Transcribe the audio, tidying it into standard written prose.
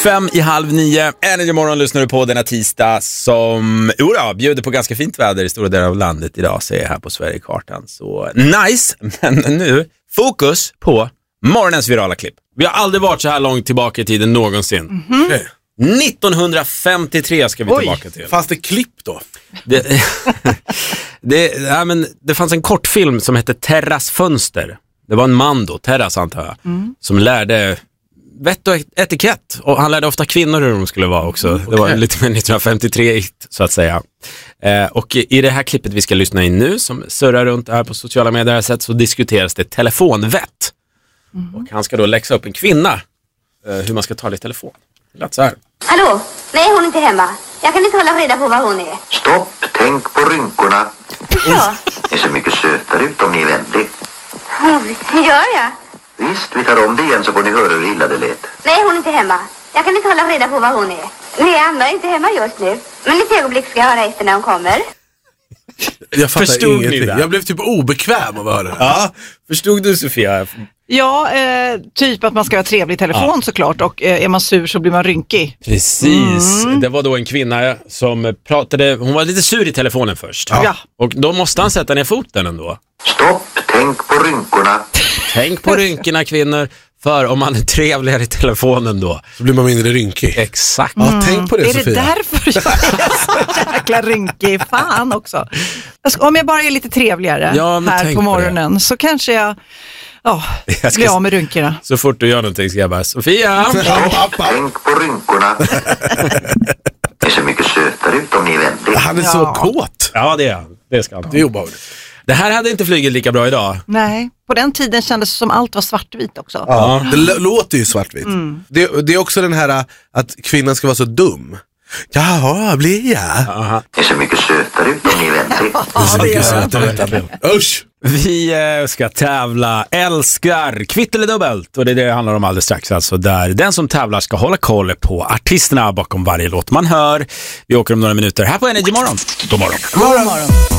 8:55. Energy Morgon lyssnar du på denna tisdag som bjuder på ganska fint väder i stora delar av landet idag, säger jag här på Sverigekartan. Så nice, men nu fokus på morgonens virala klipp. Vi har aldrig varit så här långt tillbaka i tiden någonsin. 1953 ska vi tillbaka till. Fanns det klipp då? Det fanns en kortfilm som hette Terras fönster. Det var en man då, Terras antar jag, som lärde vett och etikett. Och han lärde ofta kvinnor hur de skulle vara också. Det var lite mer 1953 så att säga. Och i det här klippet vi ska lyssna in nu, som surrar runt här på sociala medier, så diskuteras det telefonvett. Och han ska då läxa upp en kvinna hur man ska tala i telefon. Det lät så här. Hallå? Nej, hon är inte hemma. Jag kan inte hålla reda på var hon är. Stopp, tänk på rynkorna. Ja, Ni ser mycket sötare ut om ni är vänlig. gör jag? Visst, vi tar om det igen så får ni höra hur illa det lät. Nej, hon är inte hemma. Jag kan inte hålla reda på var hon är. Nej, Anna är inte hemma just nu. Men i ett ögonblick ska jag höra efter när hon kommer. Jag fattar Förstod ni ingenting. det? Jag blev typ obekväm av att höra det. Ja, förstod du Sofia? Ja, typ att man ska vara trevlig i telefon såklart, och är man sur så blir man rynkig. Precis, det var då en kvinna som pratade, hon var lite sur i telefonen först. Ja. Och då måste han sätta ner foten ändå. Stopp, tänk på rynkorna. Tänk på rynkorna kvinnor, för om man är trevligare i telefonen då. Så blir man mindre rynkig. Exakt. Ja, tänk på det, Är Sofia. det därför jag är så jäkla rynkig? Fan också. Om jag bara är lite trevligare här tänk på på morgonen så kanske jag blir av med rynkorna. Så fort du gör någonting ska jag bara, Sofia! Tänk på rynkorna. Ni ser mycket sötare ut om ni är vänlig. Han är så kåt. Ja, det är han. Det ska han ha. Det är obehagligt. Det här hade inte flugit lika bra idag. Nej, på den tiden kändes det som allt var svartvitt också. Ja, det låter ju svartvitt. Det är också den här att kvinnan ska vara så dum. Jaha, blir jag? Ni ser mycket sötare ut om ni är vänlig. Usch! Vi ska tävla Älskar kvitt eller dubbelt. Och det är det handlar om alldeles strax. Alltså där den som tävlar ska hålla koll på artisterna bakom varje låt man hör. Vi åker om några minuter här på Energy Morgon. God morgon. God morgon.